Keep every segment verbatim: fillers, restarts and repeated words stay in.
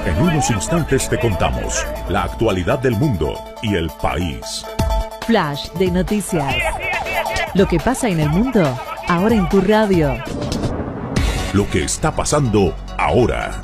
En unos instantes te contamos la actualidad del mundo y el país. Flash de noticias. Lo que pasa en el mundo, ahora en tu radio. Lo que está pasando ahora.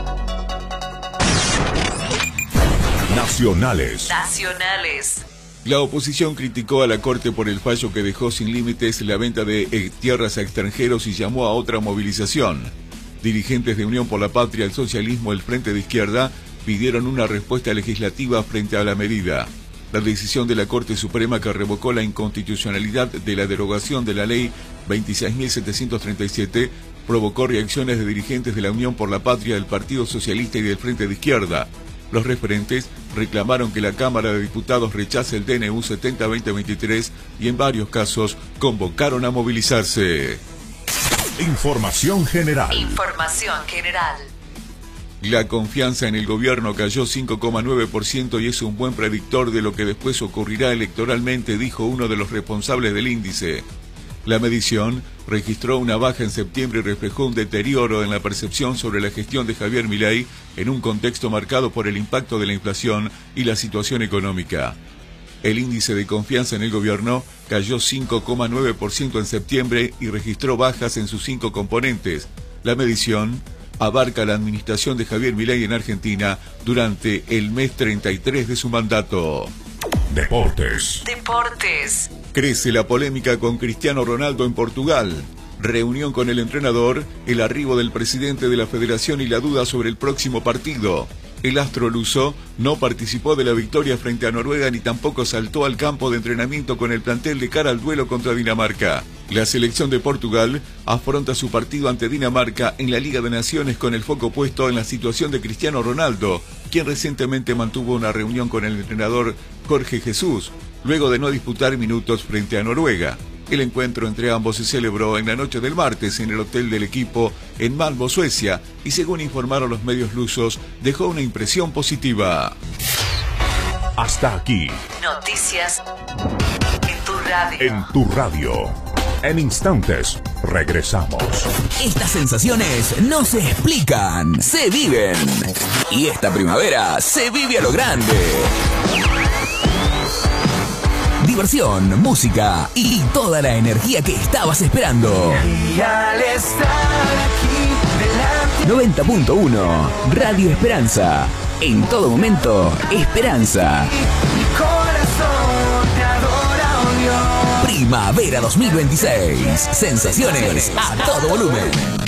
Nacionales. Nacionales. La oposición criticó a la Corte por el fallo que dejó sin límites la venta de eh, tierras a extranjeros y llamó a otra movilización. Dirigentes de Unión por la Patria, el Socialismo, el Frente de Izquierda pidieron una respuesta legislativa frente a la medida. La decisión de la Corte Suprema que revocó la inconstitucionalidad de la derogación de la Ley veintiséis mil setecientos treinta y siete provocó reacciones de dirigentes de la Unión por la Patria, del Partido Socialista y del Frente de Izquierda. Los referentes reclamaron que la Cámara de Diputados rechace el D N U setenta veinte veintitrés y en varios casos convocaron a movilizarse. Información general. Información general. La confianza en el gobierno cayó cinco coma nueve por ciento y es un buen predictor de lo que después ocurrirá electoralmente, dijo uno de los responsables del índice. La medición registró una baja en septiembre y reflejó un deterioro en la percepción sobre la gestión de Javier Milei en un contexto marcado por el impacto de la inflación y la situación económica. El índice de confianza en el gobierno cayó cinco coma nueve por ciento en septiembre y registró bajas en sus cinco componentes. La medición abarca la administración de Javier Milei en Argentina durante el mes treinta y tres de su mandato. Deportes. Deportes. Crece la polémica con Cristiano Ronaldo en Portugal. Reunión con el entrenador, el arribo del presidente de la federación y la duda sobre el próximo partido. El astro luso no participó de la victoria frente a Noruega ni tampoco saltó al campo de entrenamiento con el plantel de cara al duelo contra Dinamarca. La selección de Portugal afronta su partido ante Dinamarca en la Liga de Naciones con el foco puesto en la situación de Cristiano Ronaldo, quien recientemente mantuvo una reunión con el entrenador Jorge Jesús, luego de no disputar minutos frente a Noruega. El encuentro entre ambos se celebró en la noche del martes en el hotel del equipo en Malmö, Suecia, y según informaron los medios lusos, dejó una impresión positiva. Hasta aquí. Noticias en tu radio. En tu radio. En instantes, regresamos. Estas sensaciones no se explican, se viven. Y esta primavera se vive a lo grande. Diversión, música y toda la energía que estabas esperando. noventa punto uno Radio Esperanza. En todo momento, Esperanza. Primavera dos mil veintiséis. Sensaciones a todo volumen.